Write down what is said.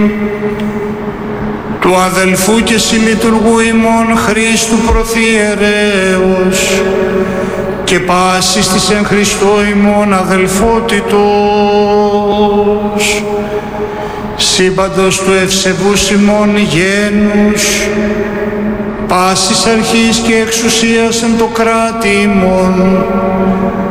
του αδελφού και συλλειτουργού ημών Χρήστου Προθιερέως και πάσης της εν Χριστώ ημών αδελφότητος, σύμπαντος του ευσεβούς ημών γένους, πάσης αρχής και εξουσίας εν το κράτη ημών,